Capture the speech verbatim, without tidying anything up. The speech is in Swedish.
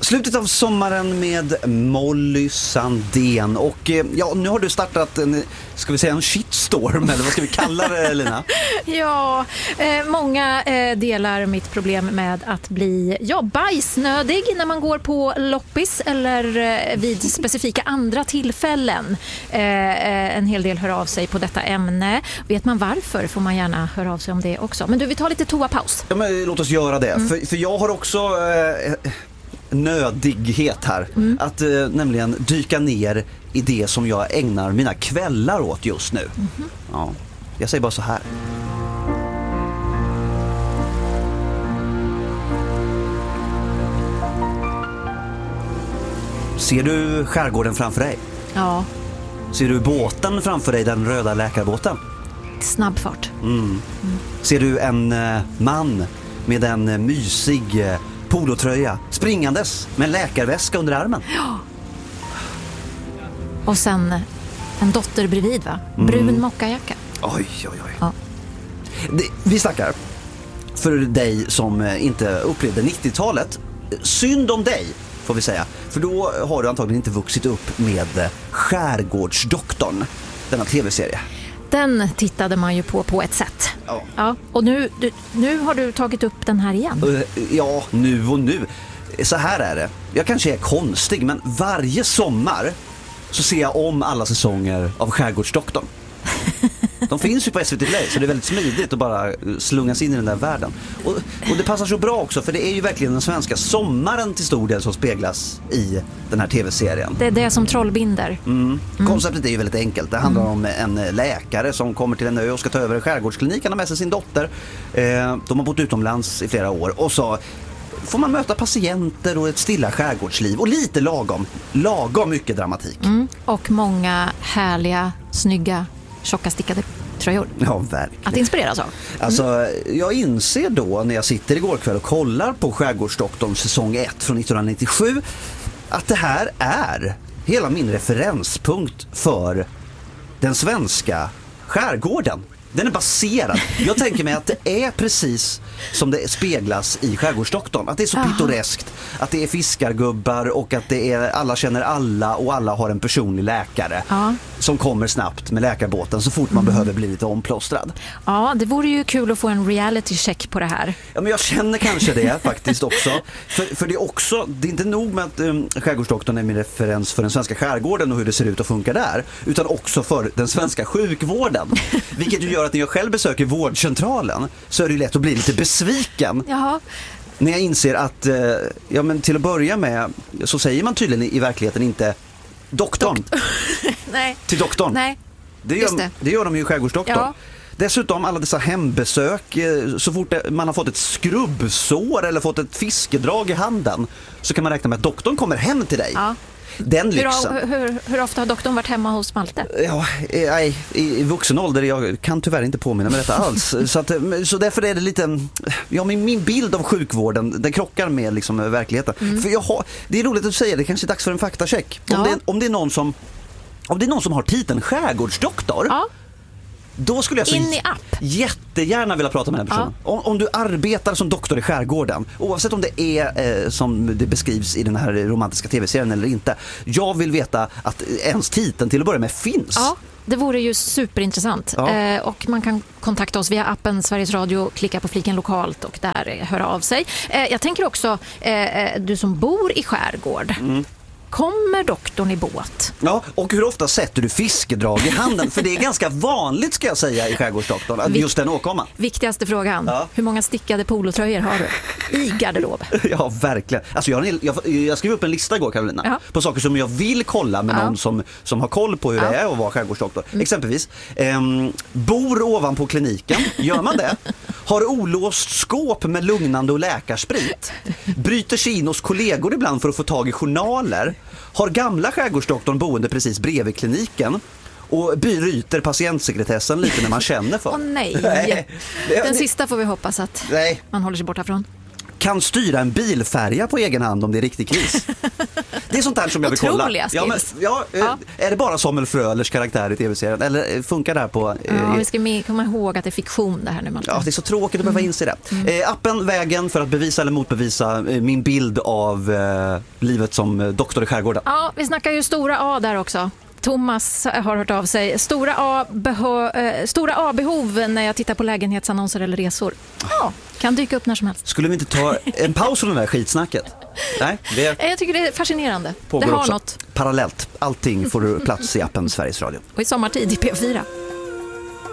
Slutet av sommaren med Molly Sandén. Och ja, nu har du startat en, ska vi säga en shitstorm, eller vad ska vi kalla det, Lina? Ja, eh, många eh, delar mitt problem med att bli ja, bajsnödig när man går på loppis eller eh, vid specifika andra tillfällen. Eh, eh, en hel del hör av sig på detta ämne. Vet man varför får man gärna höra av sig om det också. Men du, vi tar lite toapaus. Ja, men låt oss göra det. Mm. För, för jag har också... Eh, nödighet här. Mm. Att eh, nämligen dyka ner i det som jag ägnar mina kvällar åt just nu. Mm-hmm. Ja, jag säger bara så här. Ser du skärgården framför dig? Ja. Ser du båten framför dig, den röda läkarbåten? Snabbfart. Mm. Mm. Ser du en eh, man med en mysig eh, polotröja springandes med en läkarväska under armen? Ja. Och sen en dotter bredvid, va? Brun mm. mockajacka. Oj, oj, oj. Ja. Det, vi snackar för dig som inte upplevde nittiotalet. Synd om dig, får vi säga. För då har du antagligen inte vuxit upp med Skärgårdsdoktorn, denna tv-serie. Den tittade man ju på på ett sätt. Ja. Ja, och nu, du, nu har du tagit upp den här igen. Uh, ja, nu och nu. Så här är det. Jag kanske är konstig, men varje sommar så ser jag om alla säsonger av Skärgårdsdoktorn. De finns ju på S V T Play, så det är väldigt smidigt att bara slungas in i den där världen. Och, och det passar så bra också, för det är ju verkligen den svenska sommaren till stor del som speglas i den här tv-serien. Det är det som trollbinder. Mm. Mm. Konceptet är ju väldigt enkelt. Det handlar mm. om en läkare som kommer till en ö och ska ta över en skärgårdsklinik. Han har med sig sin dotter. Eh, de har bott utomlands i flera år. Och så får man möta patienter och ett stilla skärgårdsliv. Och lite lagom. Lagom mycket dramatik. Mm. Och många härliga, snygga, tjocka stickade tröjor. Ja, verkligen. Att inspireras av. Mm. Alltså, jag inser då när jag sitter igår kväll och kollar på Skärgårdsdoktorn säsong ett från nittonhundranittiosju att det här är hela min referenspunkt för den svenska skärgården. Den är baserad. Jag tänker mig att det är precis som det speglas i Skärgårdsdoktorn. Att det är så pittoreskt. Att det är fiskargubbar och att det är alla känner alla och alla har en personlig läkare ja. som kommer snabbt med läkarbåten så fort man mm. behöver bli lite omplåstrad. Ja, det vore ju kul att få en reality check på det här. Ja, men jag känner kanske det faktiskt också. För, för det är också, det är inte nog med att um, Skärgårdsdoktorn är min referens för den svenska skärgården och hur det ser ut att funka där, utan också för den svenska sjukvården. Vilket ju gör att när jag själv besöker vårdcentralen så är det lätt att bli lite besviken. Jaha. När jag inser att, ja men till att börja med så säger man tydligen i verkligheten inte doktorn. Doktor. Nej. Till doktorn. Nej. Det gör, det. det gör de ju i Skärgårdsdoktorn. Ja. Dessutom alla dessa hembesök, så fort man har fått ett skrubbsår eller fått ett fiskedrag i handen så kan man räkna med att doktorn kommer hem till dig. Ja. Den lyxen. Hur, hur, hur ofta har doktorn varit hemma hos Malte? Ja, nej, i, i vuxen ålder, jag kan tyvärr inte påminna mig detta alls. så, att, så därför är det lite, ja, min, min bild av sjukvården, den krockar med liksom verkligheten. Mm. För jag har, det är roligt att säga, det kanske är dags för en faktacheck. Om, ja. det, om, det är någon som, om det är någon som har titeln Skärgårdsdoktor, ja. då skulle jag så in i app. jättegärna vilja prata med den personen. Ja. Om, om du arbetar som doktor i skärgården, oavsett om det är eh, som det beskrivs i den här romantiska tv-serien eller inte. Jag vill veta att ens titeln till att börja med finns. Ja, det vore ju superintressant. Ja. Eh, och man kan kontakta oss via appen Sveriges Radio, klicka på fliken lokalt och där höra av sig. Eh, jag tänker också, eh, du som bor i skärgård, mm. kommer doktorn i båt? Ja, och hur ofta sätter du fiskedrag i handen? För det är ganska vanligt, ska jag säga, i Skärgårdsdoktorn, att just den åkomman. Viktigaste frågan, ja. hur många stickade polotröjor har du i garderob? Ja, verkligen. Alltså jag, jag, jag skrev upp en lista igår, Carolina, ja. på saker som jag vill kolla med ja. någon som, som har koll på hur ja. det är att vara skärgårdsdoktor. Mm. Exempelvis, eh, bor ovanpå kliniken, gör man det? Har olåst skåp med lugnande och läkarsprit. Bryter sig in hos kollegor ibland för att få tag i journaler. Har gamla skärgårdsdoktorn boende precis bredvid kliniken och bryter patientsekretessen lite när man känner för. Åh nej. nej. Den sista får vi hoppas att nej. man håller sig borta från. kan styra en bilfärja på egen hand om det är riktig kris. Det är sånt där som jag vill kolla. Otroliga Ja, men, ja, ja. Är det bara Samuel Frölers karaktär i tv-serien? Eller funkar det här på... Ja, eh, vi ska med, komma ihåg att det är fiktion det här nu. Ja, det är så tråkigt att behöva mm. inse det. Mm. Eh, appen Vägen för att bevisa eller motbevisa eh, min bild av eh, livet som doktor i skärgården. Ja, vi snackar ju stora A där också. Thomas har hört av sig. Stora A, behö- eh, stora A-behov när jag tittar på lägenhetsannonser eller resor. Ja, kan dyka upp när som helst. Skulle vi inte ta en paus från det där skitsnacket? Nej, det jag tycker det är fascinerande. Det har också. Något. Parallellt. Allting får du plats i appen Sveriges Radio. Och i sommartid i P fyra.